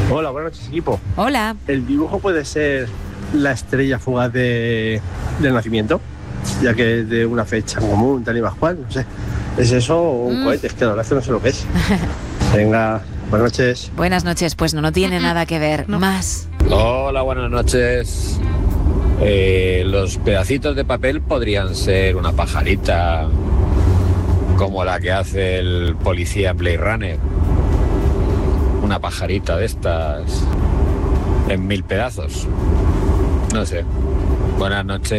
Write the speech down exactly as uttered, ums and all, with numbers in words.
Hola, buenas noches, equipo. Hola. ¿El dibujo puede ser la estrella fugaz de, del nacimiento? Ya que es de una fecha común, tal y más cual, no sé. ¿Es eso o un Mm. cohete? Es que la verdad es que no sé lo que es. Venga, buenas noches. Buenas noches, pues no, no tiene nada que ver. No. Más. Hola, buenas noches. Eh, los pedacitos de papel podrían ser una pajarita como la que hace el policía Blade Runner. Una pajarita de estas en mil pedazos. No sé. Buenas noches.